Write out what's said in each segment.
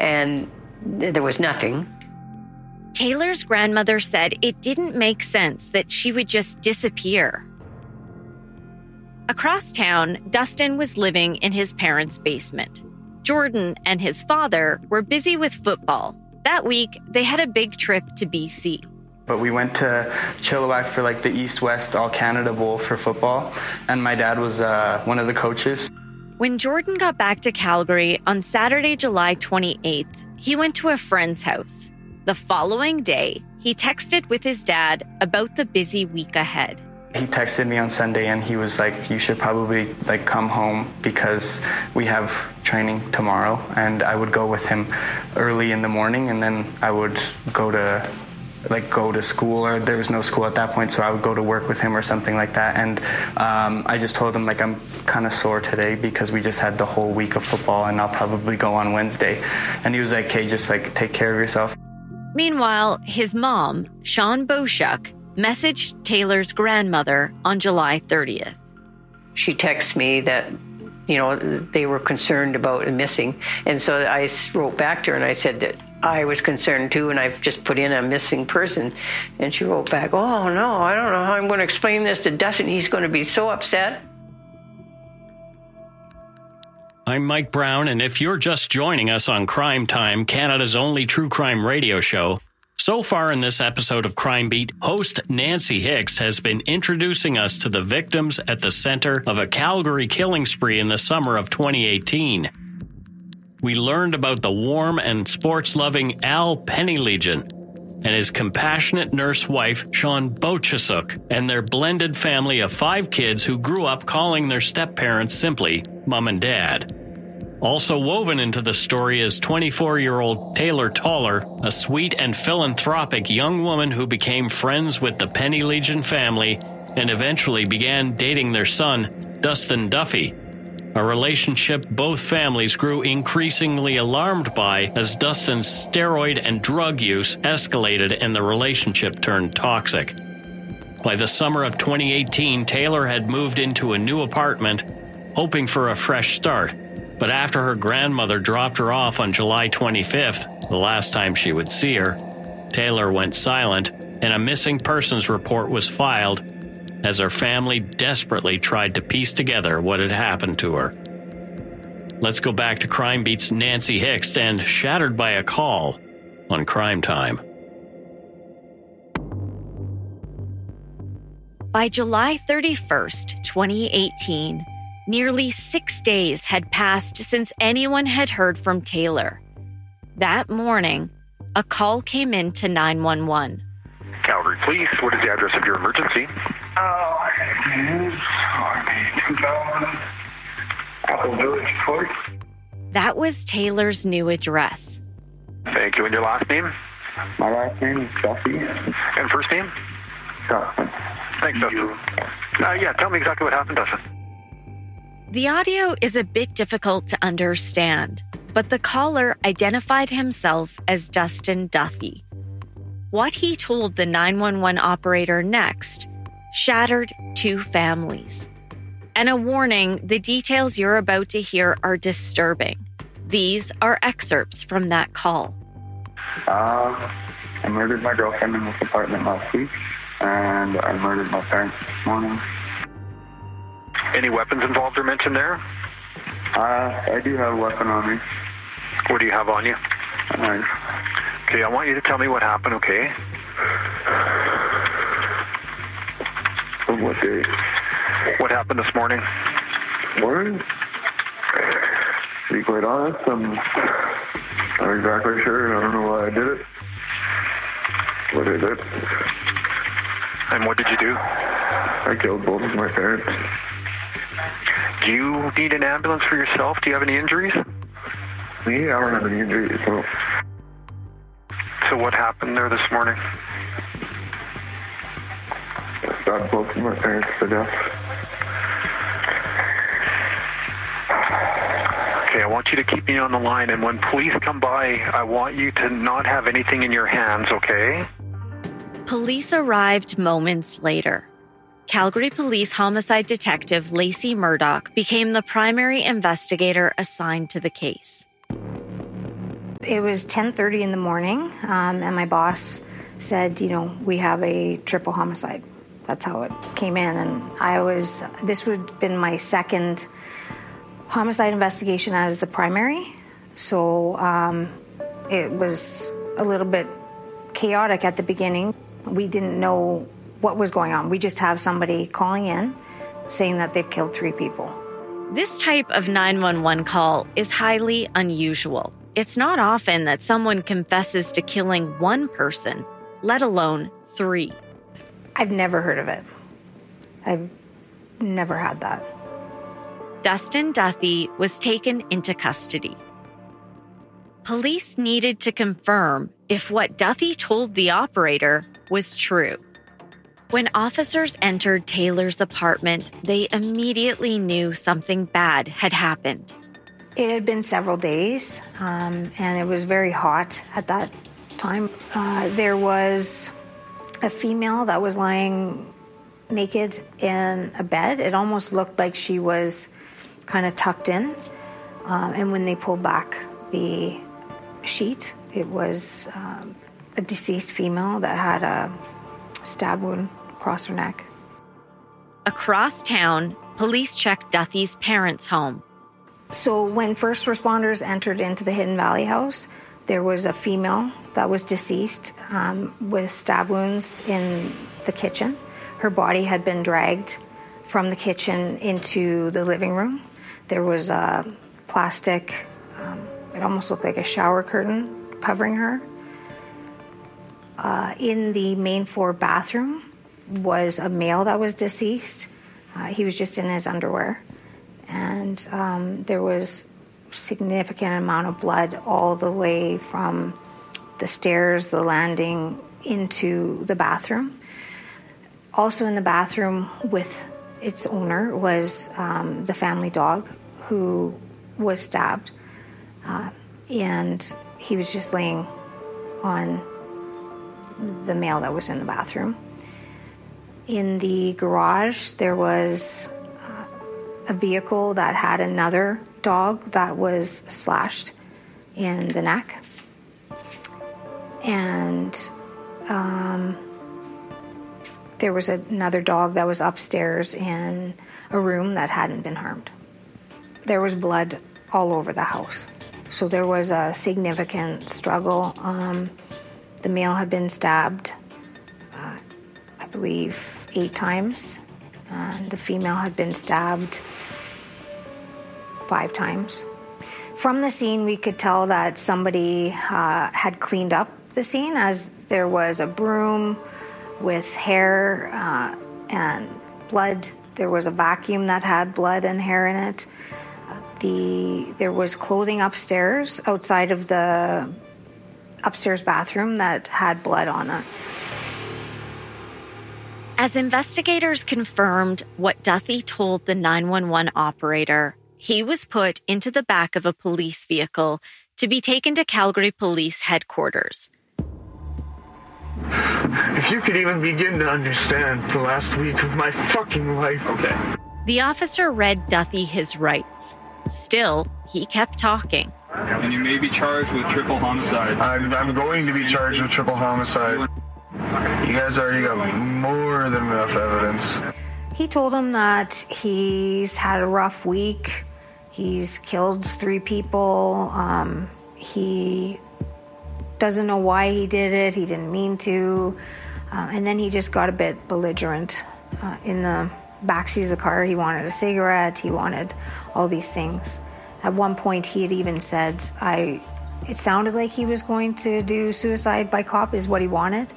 and there was nothing. Taylor's grandmother said it didn't make sense that she would just disappear. Across town, Dustin was living in his parents' basement. Jordan and his father were busy with football. That week, they had a big trip to BC. But we went to Chilliwack for like the East-West All-Canada Bowl for football, and my dad was one of the coaches. When Jordan got back to Calgary on Saturday, July 28th, he went to a friend's house. The following day, he texted with his dad about the busy week ahead. He texted me on Sunday and he was like, you should probably come home because we have training tomorrow. And I would go with him early in the morning, and then I would go to school, or there was no school at that point, so I would go to work with him or something like that. And I just told him I'm kind of sore today because we just had the whole week of football and I'll probably go on Wednesday. And he was like, okay, just take care of yourself. Meanwhile, his mom, Sean Boshuk, messaged Taylor's grandmother on July 30th. She texted me that, they were concerned about a missing. And so I wrote back to her and I said that I was concerned too, and I've just put in a missing person. And she wrote back, oh no, I don't know how I'm going to explain this to Dustin. He's going to be so upset. I'm Mike Brown, and if you're just joining us on Crime Time, Canada's only true crime radio show, so far in this episode of Crime Beat, host Nancy Hicks has been introducing us to the victims at the center of a Calgary killing spree in the summer of 2018. We learned about the warm and sports-loving Al Pennylegion and his compassionate nurse wife, Sean Bochesuk, and their blended family of 5 kids who grew up calling their step-parents simply Mom and Dad. Also woven into the story is 24-year-old Taylor Toller, a sweet and philanthropic young woman who became friends with the Pennylegion family and eventually began dating their son, Dustin Duffy, a relationship both families grew increasingly alarmed by as Dustin's steroid and drug use escalated and the relationship turned toxic. By the summer of 2018, Taylor had moved into a new apartment, hoping for a fresh start. But after her grandmother dropped her off on July 25th, the last time she would see her, Taylor went silent, and a missing persons report was filed as her family desperately tried to piece together what had happened to her. Let's go back to Crime Beat's Nancy Hicks and Shattered by a Call on Crime Time. By July 31st, 2018, nearly 6 days had passed since anyone had heard from Taylor. That morning, a call came in to 911. Calgary Police, what is the address of your emergency? It is 2000 Apple Village Court. That was Taylor's new address. Thank you. And your last name? My last name is Duffy. And first name? Dustin. Thanks, Dustin. Tell me exactly what happened, Dustin. The audio is a bit difficult to understand, but the caller identified himself as Dustin Duffy. What he told the 911 operator next shattered 2 families. And a warning, the details you're about to hear are disturbing. These are excerpts from that call. I murdered my girlfriend in this apartment last week, and I murdered my parents this morning. Any weapons involved or mentioned there? I do have a weapon on me. What do you have on you? A knife. Okay, I want you to tell me what happened, okay? On what day? What happened this morning? Morning? To be quite honest, I'm not exactly sure. I don't know why I did it. What I did. And what did you do? I killed both of my parents. Do you need an ambulance for yourself? Do you have any injuries? Me? I don't have any injuries, so. So what happened there this morning? I stabbed both of my parents to death. Okay, I want you to keep me on the line, and when police come by, I want you to not have anything in your hands, okay? Police arrived moments later. Calgary Police Homicide Detective Lacey Murdoch became the primary investigator assigned to the case. It was 10:30 in the morning, and my boss said, we have a triple homicide. That's how it came in. And this would have been my second homicide investigation as the primary. So it was a little bit chaotic at the beginning. We didn't know what was going on. We just have somebody calling in saying that they've killed 3 people. This type of 911 call is highly unusual. It's not often that someone confesses to killing 1 person, let alone 3. I've never heard of it. I've never had that. Dustin Duthie was taken into custody. Police needed to confirm if what Duthie told the operator was true. When officers entered Taylor's apartment, they immediately knew something bad had happened. It had been several days, and it was very hot at that time. There was a female that was lying naked in a bed. It almost looked like she was kind of tucked in. And when they pulled back the sheet, it was a deceased female that had a stab wound across her neck. Across town, police checked Duthie's parents' home. So when first responders entered into the Hidden Valley house, there was a female that was deceased with stab wounds in the kitchen. Her body had been dragged from the kitchen into the living room. There was a plastic, it almost looked like a shower curtain covering her. In the main floor bathroom was a male that was deceased. He was just in his underwear. And there was significant amount of blood all the way from the stairs, the landing, into the bathroom. Also in the bathroom with its owner was the family dog who was stabbed. And he was just laying on the male that was in the bathroom. In the garage, there was a vehicle that had another dog that was slashed in the neck. And there was another dog that was upstairs in a room that hadn't been harmed. There was blood all over the house. So there was a significant struggle. The male had been stabbed, I believe, 8 times. The female had been stabbed 5 times. From the scene, we could tell that somebody had cleaned up the scene, as there was a broom with hair and blood. There was a vacuum that had blood and hair in it. There was clothing upstairs, outside of the upstairs bathroom, that had blood on it. As investigators confirmed what Duthie told the 911 operator, he was put into the back of a police vehicle to be taken to Calgary Police Headquarters. If you could even begin to understand the last week of my fucking life, okay? The officer read Duthie his rights. Still, he kept talking. And you may be charged with triple homicide. I'm going to be charged with triple homicide. You guys already got more than enough evidence. He told him that he's had a rough week. He's killed 3 people. He doesn't know why he did it. He didn't mean to. And then he just got a bit belligerent in the backseat of the car. He wanted a cigarette. He wanted all these things. At one point, he had even said, it sounded like he was going to do suicide by cop is what he wanted.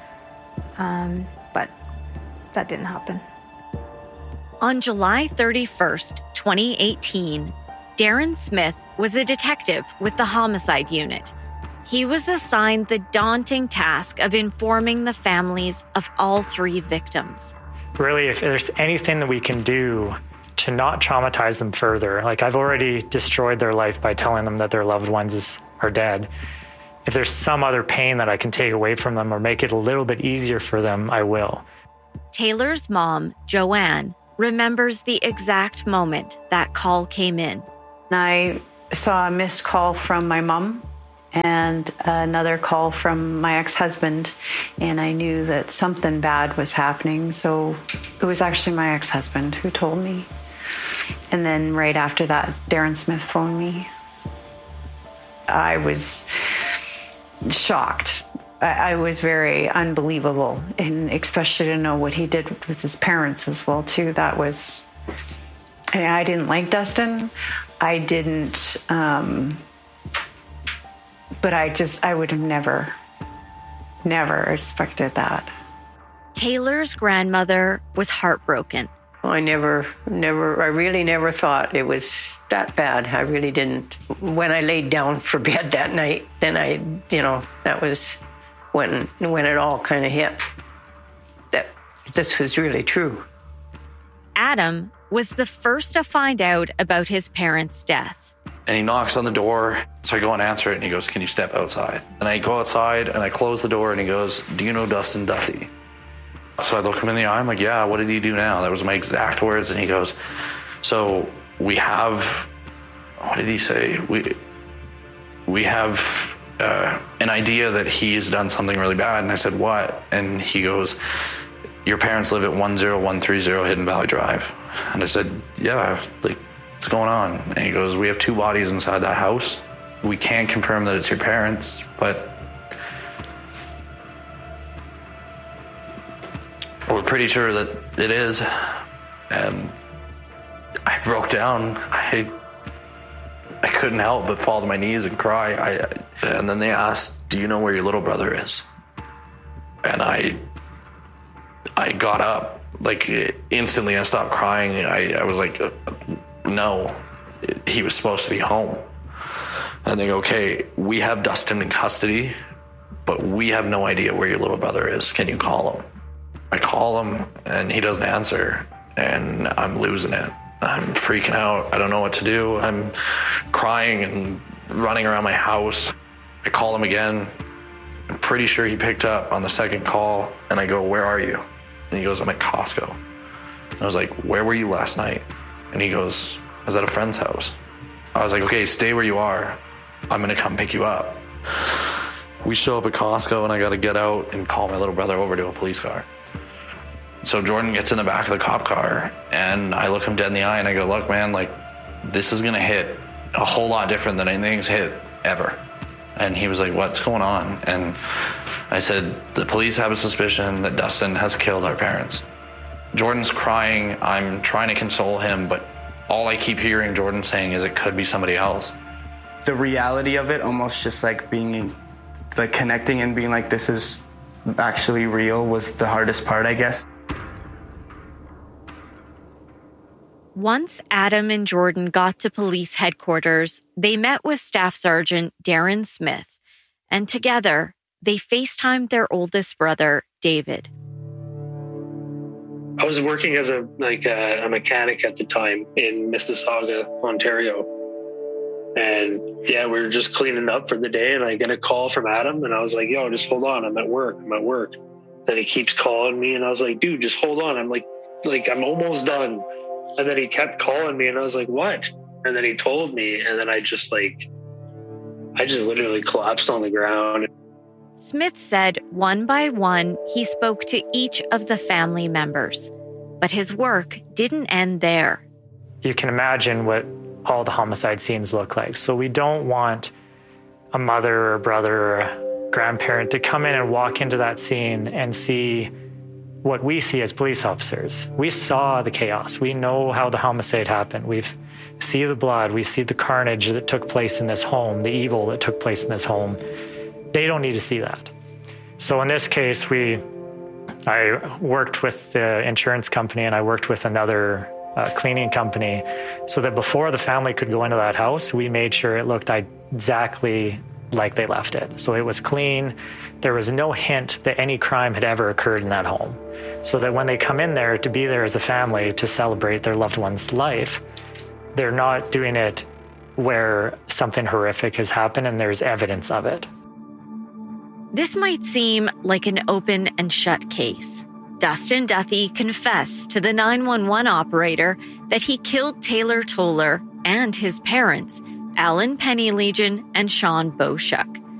But that didn't happen. On July 31st, 2018, Darren Smith was a detective with the homicide unit. He was assigned the daunting task of informing the families of all 3 victims. Really, if there's anything that we can do to not traumatize them further, like I've already destroyed their life by telling them that their loved ones are dead. If there's some other pain that I can take away from them or make it a little bit easier for them, I will. Taylor's mom, Joanne, remembers the exact moment that call came in. I saw a missed call from my mom, and another call from my ex-husband, and I knew that something bad was happening. So it was actually my ex-husband who told me. And then right after that, Darren Smith phoned me. I was shocked. I was very unbelievable, and especially to know what he did with his parents as well, too. That was... I didn't like Dustin. I didn't... but I would have never expected that. Taylor's grandmother was heartbroken. I really never thought it was that bad. I really didn't. When I laid down for bed that night, then that was when it all kind of hit, that this was really true. Adam was the first to find out about his parents' death. And he knocks on the door, so I go and answer it, and he goes, "Can you step outside?" And I go outside, and I close the door, and he goes, "Do you know Dustin Duthie?" So I look him in the eye, I'm like, "Yeah, what did he do now?" That was my exact words, and he goes, "So we have," what did he say? We have an idea that he has done something really bad. And I said, "What?" And he goes, "Your parents live at 10130 Hidden Valley Drive." And I said, "Yeah, like, what's going on?" And he goes, "We have 2 bodies inside that house. We can't confirm that it's your parents, but we're pretty sure that it is." And I broke down. I couldn't help but fall to my knees and cry. And then they asked, "Do you know where your little brother is?" And I got up, like, instantly. I stopped crying. I was like, "No, he was supposed to be home." And they go, "Okay, we have Dustin in custody, but we have no idea where your little brother is. Can you call him?" I call him, and he doesn't answer, and I'm losing it. I'm freaking out. I don't know what to do. I'm crying and running around my house. I call him again. I'm pretty sure he picked up on the second call, and I go, "Where are you?" And he goes, "I'm at Costco." And I was like, "Where were you last night?" And he goes, "I was at a friend's house." I was like, "Okay, stay where you are. I'm going to come pick you up." We show up at Costco, and I got to get out and call my little brother over to a police car. So Jordan gets in the back of the cop car, and I look him dead in the eye, and I go, "Look, man, like, this is going to hit a whole lot different than anything's hit ever." And he was like, "What's going on?" And I said, "The police have a suspicion that Dustin has killed our parents." Jordan's crying. I'm trying to console him, but all I keep hearing Jordan saying is it could be somebody else. The reality of it, almost just like being, like, connecting and being like, this is actually real, was the hardest part, I guess. Once Adam and Jordan got to police headquarters, they met with Staff Sergeant Darren Smith, and together they FaceTimed their oldest brother, David. I was working as a mechanic at the time in Mississauga, Ontario. And yeah, we were just cleaning up for the day, and I get a call from Adam, and I was like, "Yo, just hold on, I'm at work. Then he keeps calling me, and I was like, "Dude, just hold on. I'm like I'm almost done." And then he kept calling me, and I was like, "What?" And then he told me, and then I just literally collapsed on the ground. Smith said one by one, he spoke to each of the family members, but his work didn't end there. You can imagine what all the homicide scenes look like. So we don't want a mother or a brother or a grandparent to come in and walk into that scene and see what we see as police officers. We saw the chaos. We know how the homicide happened. We see the blood. We see the carnage that took place in this home, the evil that took place in this home. They don't need to see that. So in this case, I worked with the insurance company, and I worked with another cleaning company, so that before the family could go into that house, we made sure it looked exactly like they left it. So it was clean. There was no hint that any crime had ever occurred in that home. So that when they come in there to be there as a family to celebrate their loved one's life, they're not doing it where something horrific has happened and there's evidence of it. This might seem like an open and shut case. Dustin Duthie confessed to the 911 operator that he killed Taylor Toller and his parents, Alan Pennylegion and Sean Boschuk.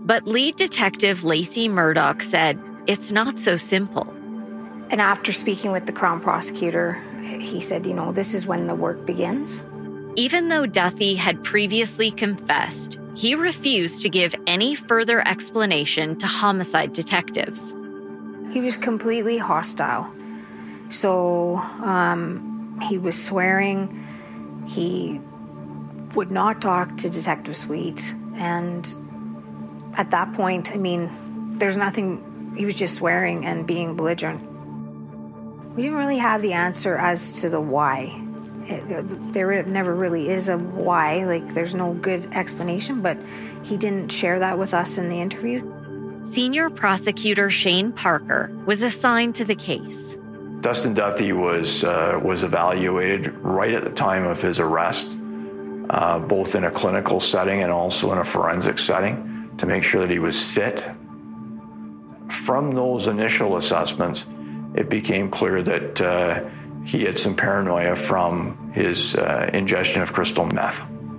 But lead detective Lacey Murdoch said it's not so simple. And after speaking with the Crown prosecutor, he said, this is when the work begins. Even though Duthie had previously confessed, he refused to give any further explanation to homicide detectives. He was completely hostile. So he was swearing. He would not talk to Detective Sweet. And at that point, there's nothing. He was just swearing and being belligerent. We didn't really have the answer as to the why. There never really is a why. There's no good explanation, but he didn't share that with us in the interview. Senior prosecutor Shane Parker was assigned to the case. Dustin Duthie was evaluated right at the time of his arrest, both in a clinical setting and also in a forensic setting, to make sure that he was fit. From those initial assessments, it became clear that he had some paranoia from his ingestion of crystal meth.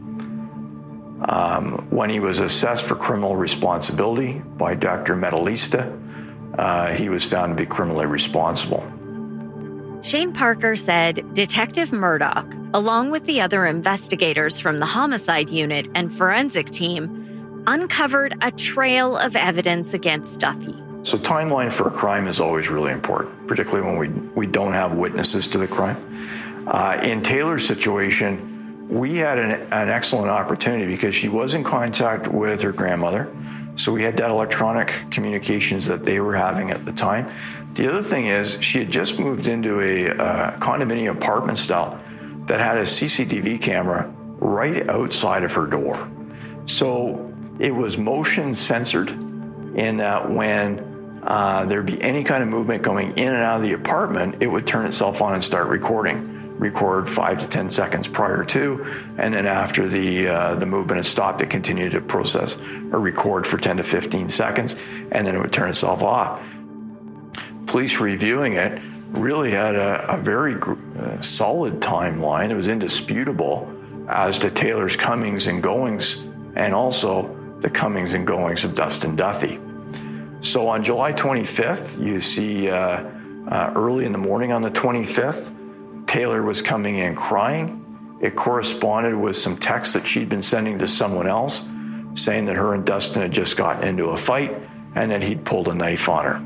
When he was assessed for criminal responsibility by Dr. Metalista, he was found to be criminally responsible. Shane Parker said Detective Murdoch, along with the other investigators from the homicide unit and forensic team, uncovered a trail of evidence against Duthie. So timeline for a crime is always really important, particularly when we don't have witnesses to the crime. In Taylor's situation, we had an excellent opportunity because she was in contact with her grandmother. So we had that electronic communications that they were having at the time. The other thing is she had just moved into a condominium apartment style that had a CCTV camera right outside of her door. So it was motion censored in that when there'd be any kind of movement going in and out of the apartment, it would turn itself on and start record 5 to 10 seconds prior to, and then after the movement had stopped, it continued to process or record for 10 to 15 seconds, and then it would turn itself off. Police reviewing it really had a very solid timeline. It was indisputable as to Taylor's comings and goings, and also the comings and goings of Dustin Duthie. So on July 25th, you see early in the morning on the 25th, Taylor was coming in crying. It corresponded with some texts that she'd been sending to someone else, saying that her and Dustin had just gotten into a fight and that he'd pulled a knife on her.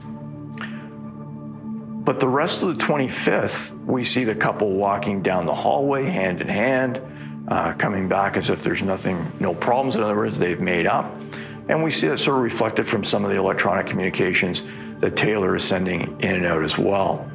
But the rest of the 25th, we see the couple walking down the hallway hand in hand, coming back as if there's no problems. In other words, they've made up. And we see it sort of reflected from some of the electronic communications that Taylor is sending in and out as well.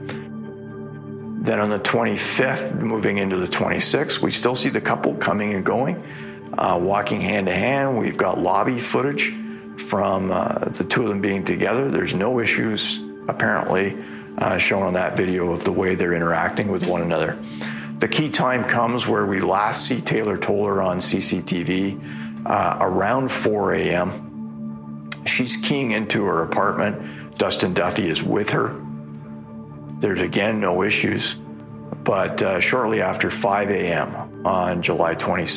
Then on the 25th, moving into the 26th, we still see the couple coming and going, walking hand to hand. We've got lobby footage from the two of them being together. There's no issues, apparently, shown on that video of the way they're interacting with one another. The key time comes where we last see Taylor Toller on CCTV around 4 a.m. She's keying into her apartment. Dustin Duthie is with her. There's, again, no issues. But shortly after 5 a.m. on July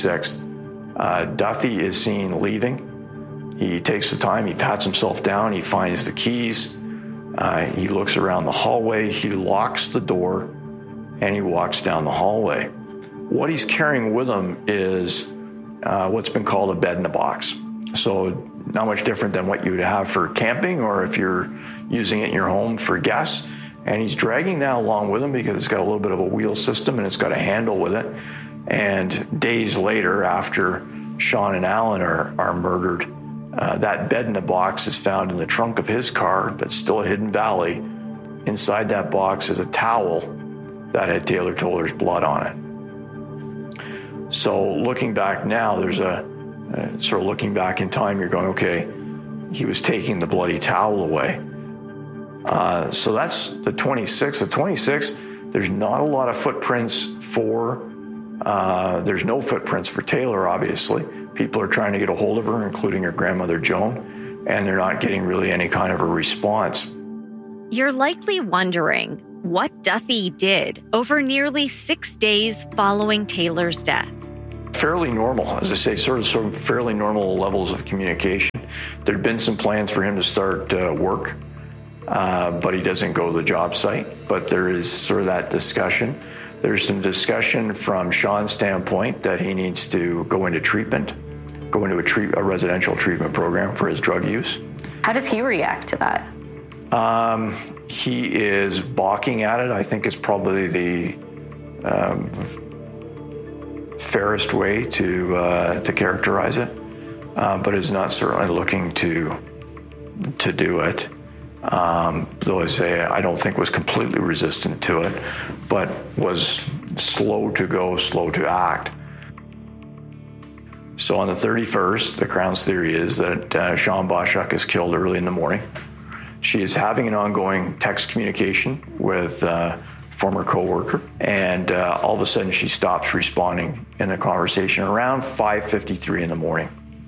26th, Duthie is seen leaving. He takes the time, he pats himself down, he finds the keys, he looks around the hallway, he locks the door, and he walks down the hallway. What he's carrying with him is what's been called a bed in a box. So not much different than what you would have for camping or if you're using it in your home for guests. And he's dragging that along with him because it's got a little bit of a wheel system and it's got a handle with it. And days later, after Sean and Alan are murdered, that bed in a box is found in the trunk of his car that's still at Hidden Valley. Inside that box is a towel that had Taylor Toller's blood on it. So looking back now, there's sort of looking back in time, you're going, okay, he was taking the bloody towel away. So that's the 26th. The 26th, there's not a lot of footprints there's no footprints for Taylor, obviously. People are trying to get a hold of her, including her grandmother, Joan, and they're not getting really any kind of a response. You're likely wondering what Duthie did over nearly 6 days following Taylor's death. Fairly normal, as I say, sort of fairly normal levels of communication. There'd been some plans for him to start work, but he doesn't go to the job site. But there is sort of that discussion. There's some discussion from Sean's standpoint that he needs to go into treatment, go into a residential treatment program for his drug use. How does he react to that? He is balking at it. I think it's probably the fairest way to characterize it, but is not certainly looking to do it. Though I say I don't think was completely resistant to it, but was slow to go, slow to act. So on the 31st, the Crown's theory is that Sean Boschuk is killed early in the morning. She is having an ongoing text communication with a former coworker, and all of a sudden she stops responding in the conversation around 5:53 in the morning.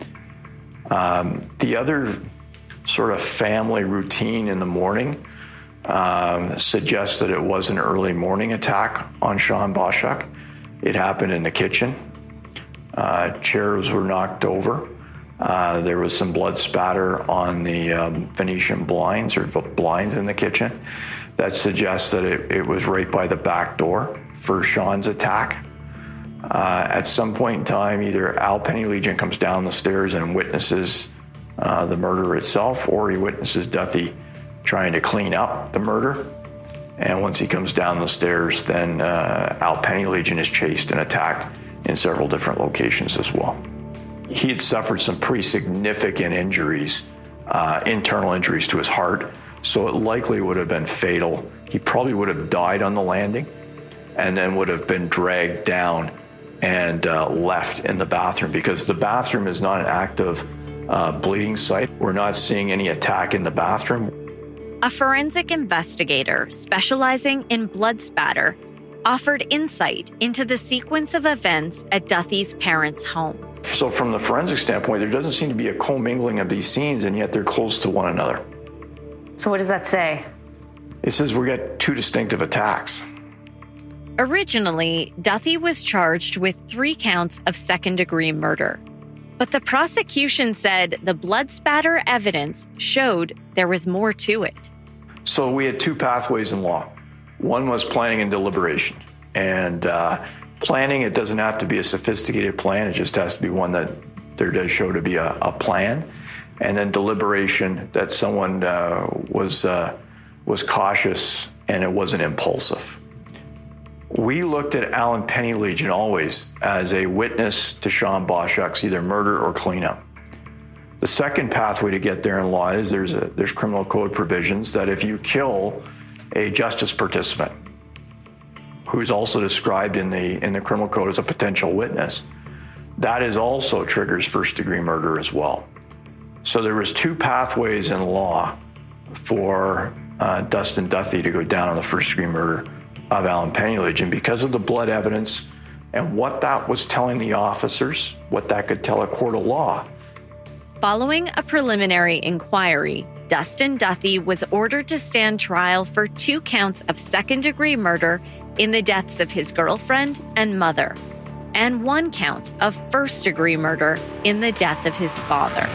The other sort of family routine in the morning suggests that it was an early morning attack on Sean Boschuk. It happened in the kitchen. Chairs were knocked over. There was some blood spatter on the Venetian blinds or blinds in the kitchen. That suggests that it was right by the back door for Sean's attack. At some point in time, either Al Penny-Legion comes down the stairs and witnesses the murder itself, or he witnesses Duthie trying to clean up the murder. And once he comes down the stairs, then Al Penny-Legion is chased and attacked in several different locations as well. He had suffered some pretty significant injuries, internal injuries to his heart, so it likely would have been fatal. He probably would have died on the landing and then would have been dragged down and left in the bathroom, because the bathroom is not an active bleeding site. We're not seeing any attack in the bathroom. A forensic investigator specializing in blood spatter offered insight into the sequence of events at Duthie's parents' home. So from the forensic standpoint, there doesn't seem to be a commingling of these scenes, and yet they're close to one another. So what does that say? It says we got two distinctive attacks. Originally, Duthie was charged with 3 counts of second-degree murder. But the prosecution said the blood spatter evidence showed there was more to it. So we had 2 pathways in law. One was planning and deliberation. And planning, it doesn't have to be a sophisticated plan. It just has to be one that there does show to be a plan. And then deliberation, that someone was cautious and it wasn't impulsive. We looked at Alan Penny-Legion always as a witness to Sean Boschuk's either murder or cleanup. The second pathway to get there in law is there's criminal code provisions that if you kill a justice participant, who is also described in the criminal code as a potential witness, that is also triggers first-degree murder as well. So there was 2 pathways in law for Dustin Duthie to go down on the first-degree murder of Alan Penny-Legion because of the blood evidence and what that was telling the officers, what that could tell a court of law. Following a preliminary inquiry, Dustin Duthie was ordered to stand trial for 2 counts of second-degree murder in the deaths of his girlfriend and mother, and 1 count of first-degree murder in the death of his father.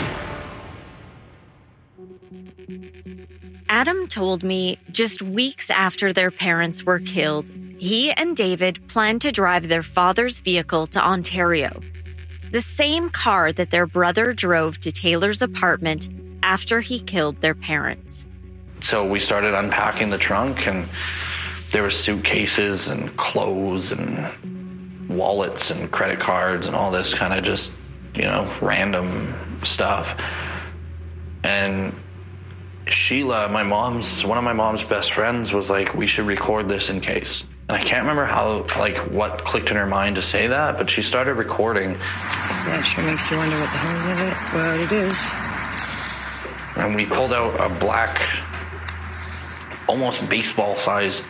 Adam told me just weeks after their parents were killed, he and David planned to drive their father's vehicle to Ontario, the same car that their brother drove to Taylor's apartment after he killed their parents. So we started unpacking the trunk, and there were suitcases and clothes and wallets and credit cards and all this kind of just, random stuff. And Sheila, one of my mom's best friends, was like, we should record this in case. And I can't remember what clicked in her mind to say that, but she started recording. Yeah, it sure makes you wonder what the hell is of it. Well, it is. And we pulled out a black, almost baseball-sized,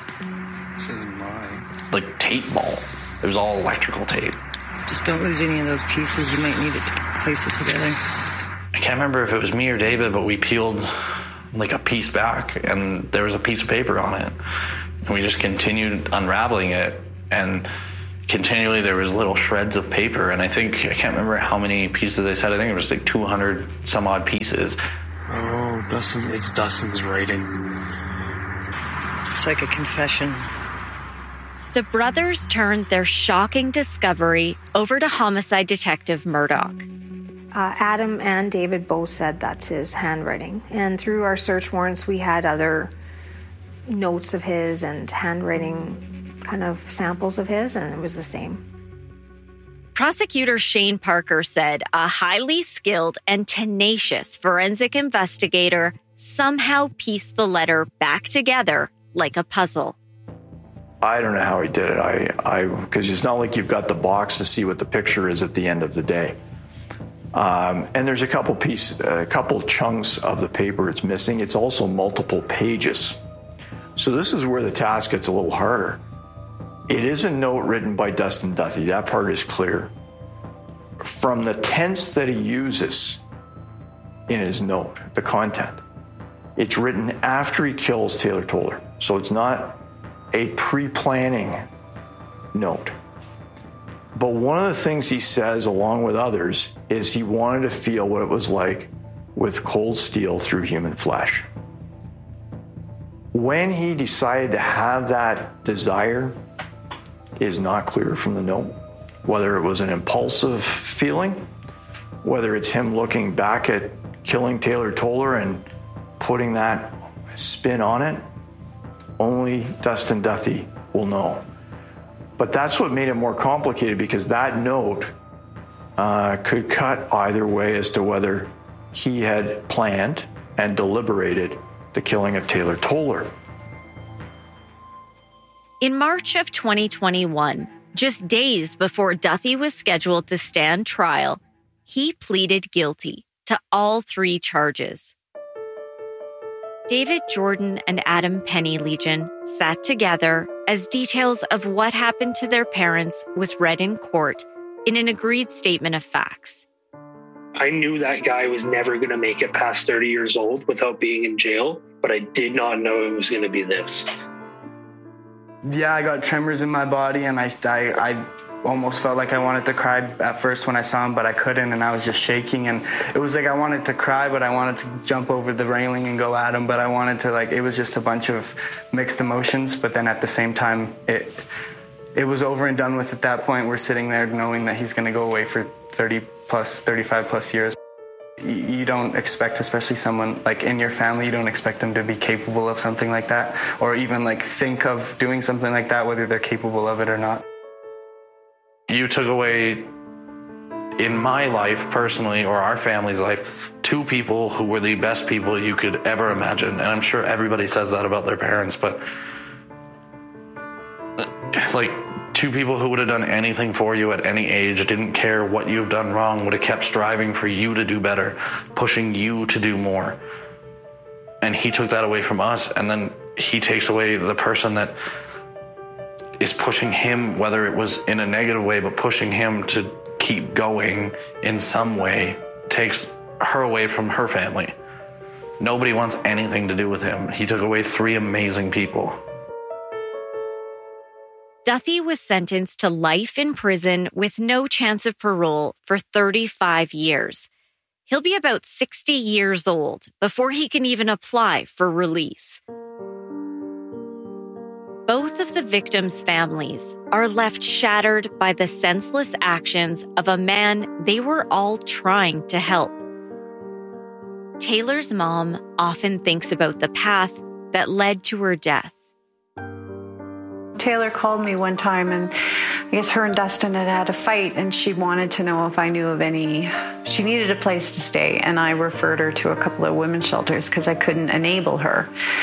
tape ball. It was all electrical tape. Just don't lose any of those pieces. You might need it to place it together. I can't remember if it was me or David, but we peeled a piece back, and there was a piece of paper on it. And we just continued unraveling it and continually there was little shreds of paper, and I can't remember how many pieces they said. I think it was like 200 some odd pieces. Oh, it's Dustin's writing. It's like a confession. The brothers turned their shocking discovery over to homicide detective Murdoch. Adam and David both said that's his handwriting. And through our search warrants, we had other notes of his and handwriting kind of samples of his, and it was the same. Prosecutor Shane Parker said a highly skilled and tenacious forensic investigator somehow pieced the letter back together like a puzzle. I don't know how he did it. Because it's not like you've got the box to see what the picture is at the end of the day. And there's a couple chunks of the paper it's missing. It's also multiple pages. So this is where the task gets a little harder. It is a note written by Dustin Duthie. That part is clear. From the tense that he uses in his note, the content, it's written after he kills Taylor Toller. So it's not a pre-planning note. But one of the things he says, along with others, is he wanted to feel what it was like with cold steel through human flesh. When he decided to have that desire is not clear from the note. Whether it was an impulsive feeling, whether it's him looking back at killing Taylor Toller and putting that spin on it, only Dustin Duthie will know. But that's what made it more complicated, because that note could cut either way as to whether he had planned and deliberated the killing of Taylor Toller. In March of 2021, just days before Duthie was scheduled to stand trial, he pleaded guilty to all 3 charges. David Jordan and Adam Penny-Legion sat together as details of what happened to their parents was read in court in an agreed statement of facts. I knew that guy was never going to make it past 30 years old without being in jail, but I did not know it was going to be this. Yeah, I got tremors in my body, and I almost felt like I wanted to cry at first when I saw him, but I couldn't, and I was just shaking, and it was like I wanted to cry, but I wanted to jump over the railing and go at him, but I wanted to, it was just a bunch of mixed emotions. But then at the same time, it was over and done with at that point. We're sitting there knowing that he's going to go away for 35 plus years. You don't expect, especially someone in your family, you don't expect them to be capable of something like that, or even think of doing something like that, whether they're capable of it or not. You took away, in my life personally, or our family's life, 2 people who were the best people you could ever imagine. And I'm sure everybody says that about their parents, but 2 people who would have done anything for you at any age, didn't care what you've done wrong, would have kept striving for you to do better, pushing you to do more. And he took that away from us, and then he takes away the person that is pushing him, whether it was in a negative way, but pushing him to keep going in some way, takes her away from her family. Nobody wants anything to do with him. He took away 3 amazing people. Duthie was sentenced to life in prison with no chance of parole for 35 years. He'll be about 60 years old before he can even apply for release. Both of the victims' families are left shattered by the senseless actions of a man they were all trying to help. Taylor's mom often thinks about the path that led to her death. Taylor called me one time, and I guess her and Dustin had a fight, and she wanted to know if I knew of any. She needed a place to stay, and I referred her to a couple of women's shelters because I couldn't enable her.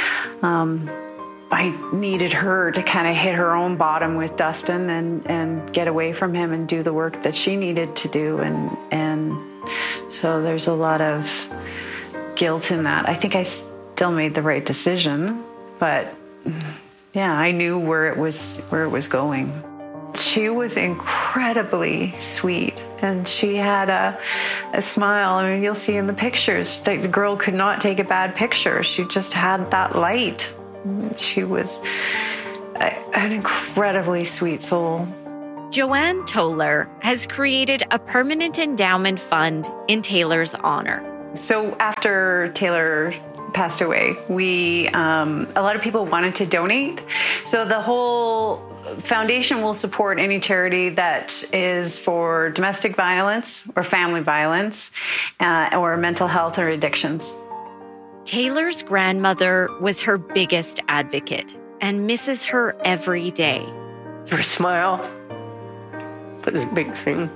I needed her to kind of hit her own bottom with Dustin and get away from him and do the work that she needed to do. And so there's a lot of guilt in that. I think I still made the right decision, but yeah, I knew where it was going. She was incredibly sweet, and she had a smile. I mean, you'll see in the pictures, the girl could not take a bad picture. She just had that light. She was an incredibly sweet soul. Joanne Toller has created a permanent endowment fund in Taylor's honor. So after Taylor passed away, a lot of people wanted to donate. So the whole foundation will support any charity that is for domestic violence or family violence or mental health or addictions. Taylor's grandmother was her biggest advocate and misses her every day. Her smile was a big thing.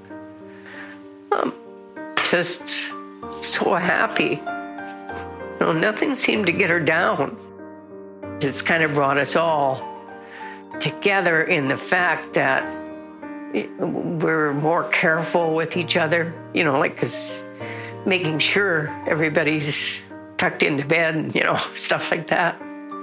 Just so happy. Nothing seemed to get her down. It's kind of brought us all together in the fact that we're more careful with each other, because making sure everybody's tucked into bed and, stuff like that.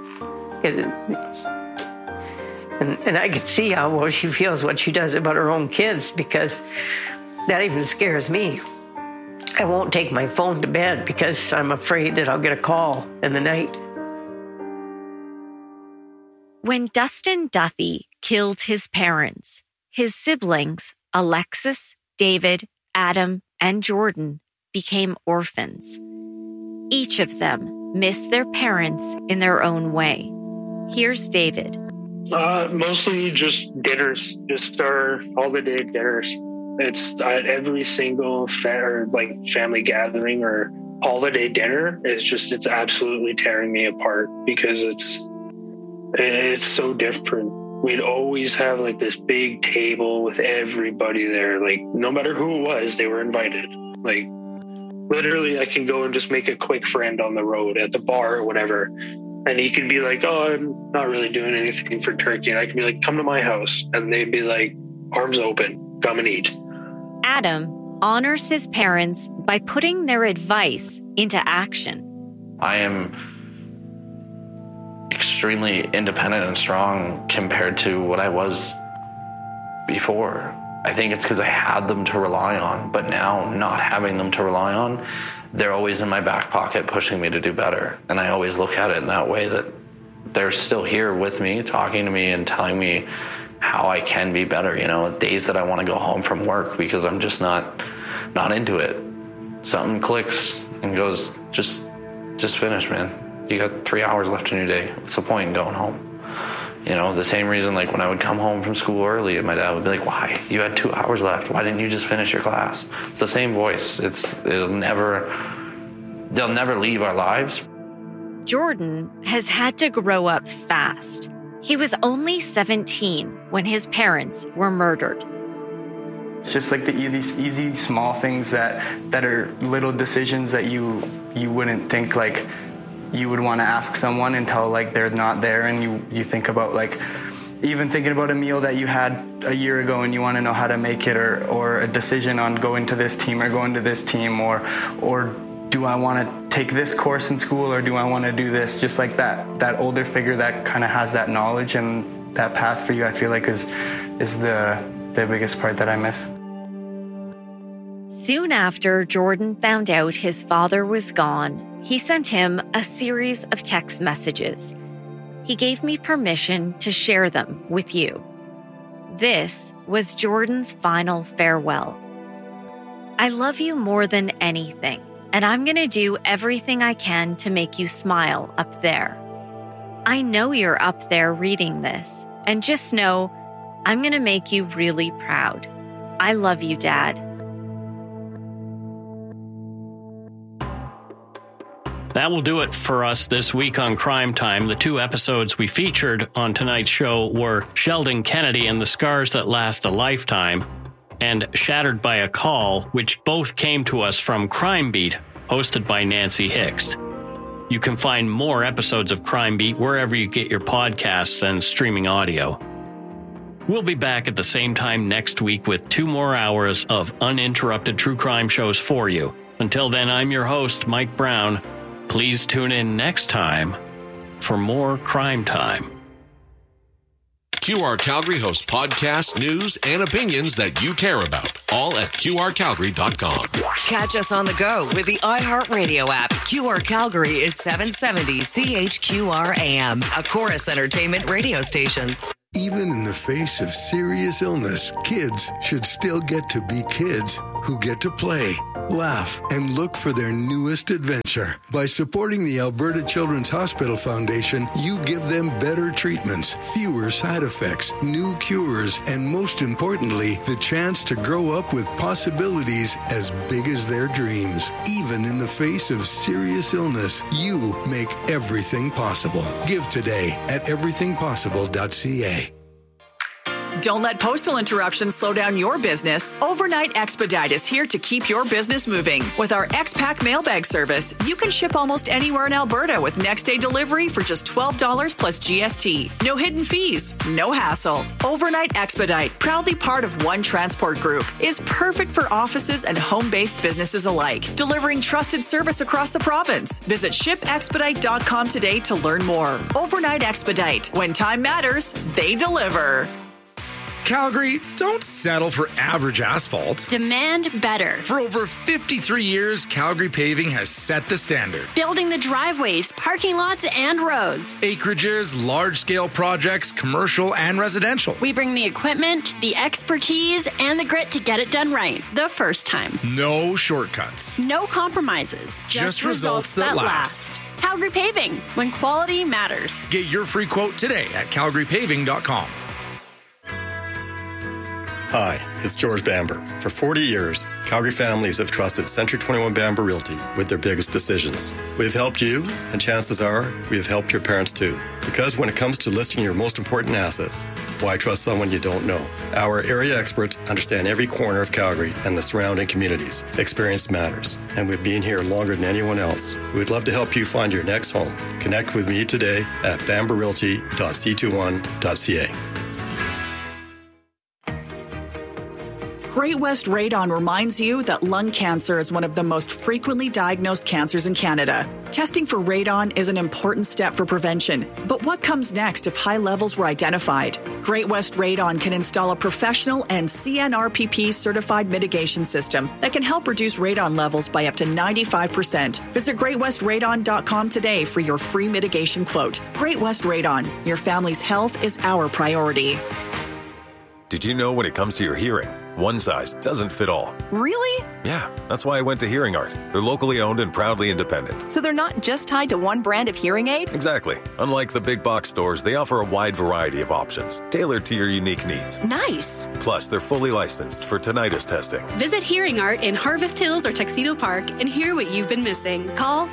And I could see how well she feels what she does about her own kids, because that even scares me. I won't take my phone to bed because I'm afraid that I'll get a call in the night. When Dustin Duthie killed his parents, his siblings, Alexis, David, Adam, and Jordan, became orphans. Each of them missed their parents in their own way. Here's David. Mostly just dinners, just our holiday dinners. It's at every single family gathering or holiday dinner. It's absolutely tearing me apart because it's so different. We'd always have this big table with everybody there. No matter who it was, they were invited. Literally, I can go and just make a quick friend on the road at the bar or whatever. And he could be like, "Oh, I'm not really doing anything for turkey." And I could be like, "Come to my house." And they'd be like, "Arms open, come and eat." Adam honors his parents by putting their advice into action. I am extremely independent and strong compared to what I was before. I think it's because I had them to rely on, but now not having them to rely on, they're always in my back pocket pushing me to do better. And I always look at it in that way, that they're still here with me, talking to me and telling me how I can be better, days that I want to go home from work because I'm just not into it. Something clicks and goes, just finish, man. You got 3 hours left in your day. What's the point in going home? The same reason when I would come home from school early and my dad would be like, "Why? You had 2 hours left. Why didn't you just finish your class?" It's the same voice. They'll never leave our lives. Jordan has had to grow up fast. He was only 17 when his parents were murdered. It's just these easy small things that are little decisions that you wouldn't think you would want to ask someone until they're not there, and you think about even thinking about a meal that you had a year ago and you want to know how to make it, or a decision on going to this team or going to this team, or do I want to take this course in school or do I want to do this? Just that older figure that kind of has that knowledge and that path for you, I feel is the biggest part that I miss. Soon after Jordan found out his father was gone, he sent him a series of text messages. He gave me permission to share them with you. This was Jordan's final farewell. "I love you more than anything, and I'm going to do everything I can to make you smile up there. I know you're up there reading this, and just know I'm going to make you really proud. I love you, Dad." That will do it for us this week on Crime Time. The 2 episodes we featured on tonight's show were Sheldon Kennedy and the Scars That Last a Lifetime, and Shattered by a Call, which both came to us from Crime Beat, hosted by Nancy Hicks. You can find more episodes of Crime Beat wherever you get your podcasts and streaming audio. We'll be back at the same time next week with 2 more hours of uninterrupted true crime shows for you. Until then, I'm your host, Mike Brown. Please tune in next time for more Crime Time. QR Calgary hosts podcasts, news, and opinions that you care about, all at QRCalgary.com. Catch us on the go with the iHeartRadio app. QR Calgary is 770 CHQR AM, a Chorus Entertainment radio station. Even in the face of serious illness, kids should still get to be kids who get to play, laugh, and look for their newest adventure. By supporting the Alberta Children's Hospital Foundation, you give them better treatments, fewer side effects, new cures, and most importantly, the chance to grow up with possibilities as big as their dreams. Even in the face of serious illness, you make everything possible. Give today at everythingpossible.ca. Don't let postal interruptions slow down your business. Overnight Expedite is here to keep your business moving. With our X-Pack mailbag service, you can ship almost anywhere in Alberta with next-day delivery for just $12 plus GST. No hidden fees, no hassle. Overnight Expedite, proudly part of One Transport Group, is perfect for offices and home-based businesses alike, delivering trusted service across the province. Visit shipexpedite.com today to learn more. Overnight Expedite. When time matters, they deliver. Calgary, don't settle for average asphalt. Demand better. For over 53 years, Calgary Paving has set the standard. Building the driveways, parking lots, and roads. Acreages, large-scale projects, commercial and residential. We bring the equipment, the expertise, and the grit to get it done right the first time. No shortcuts. No compromises. Just results that last. Calgary Paving, when quality matters. Get your free quote today at calgarypaving.com. Hi, it's George Bamber. For 40 years, Calgary families have trusted Century 21 Bamber Realty with their biggest decisions. We've helped you, and chances are we have helped your parents too. Because when it comes to listing your most important assets, why trust someone you don't know? Our area experts understand every corner of Calgary and the surrounding communities. Experience matters, and we've been here longer than anyone else. We'd love to help you find your next home. Connect with me today at bamberrealty.c21.ca. Great West Radon reminds you that lung cancer is one of the most frequently diagnosed cancers in Canada. Testing for radon is an important step for prevention. But what comes next if high levels were identified? Great West Radon can install a professional and CNRPP certified mitigation system that can help reduce radon levels by up to 95%. Visit greatwestradon.com today for your free mitigation quote. Great West Radon. Your family's health is our priority. Did you know when it comes to your hearing, one size doesn't fit all? Really? Yeah, that's why I went to Hearing Art. They're locally owned and proudly independent. So they're not just tied to one brand of hearing aid? Exactly. Unlike the big box stores, they offer a wide variety of options, tailored to your unique needs. Nice. Plus, they're fully licensed for tinnitus testing. Visit Hearing Art in Harvest Hills or Tuxedo Park and hear what you've been missing. Call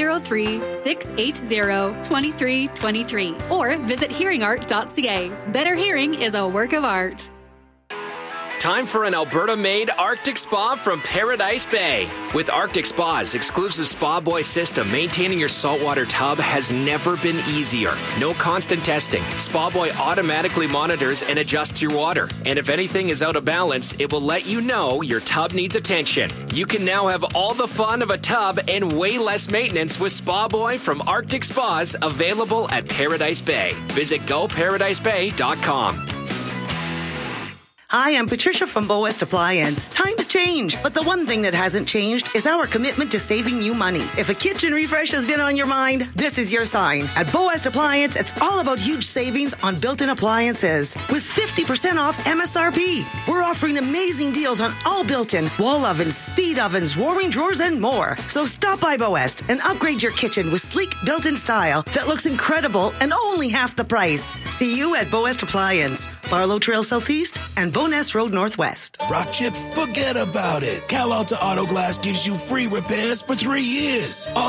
403-680-2323 or visit hearingart.ca. Better hearing is a work of art. Time for an Alberta-made Arctic Spa from Paradise Bay. With Arctic Spa's exclusive Spa Boy system, maintaining your saltwater tub has never been easier. No constant testing. Spa Boy automatically monitors and adjusts your water. And if anything is out of balance, it will let you know your tub needs attention. You can now have all the fun of a tub and way less maintenance with Spa Boy from Arctic Spas, available at Paradise Bay. Visit goparadisebay.com. Hi, I'm Patricia from Bow West Appliance. Times change, but the one thing that hasn't changed is our commitment to saving you money. If a kitchen refresh has been on your mind, this is your sign. At Bow West Appliance, it's all about huge savings on built-in appliances with 50% off MSRP. We're offering amazing deals on all built-in wall ovens, speed ovens, warming drawers, and more. So stop by Bow West and upgrade your kitchen with sleek built-in style that looks incredible and only half the price. See you at Bow West Appliance, Barlow Trail Southeast, and Boness Road Northwest. Rock Chip, forget about it. Cal Alta Auto Glass gives you free repairs for 3 years. All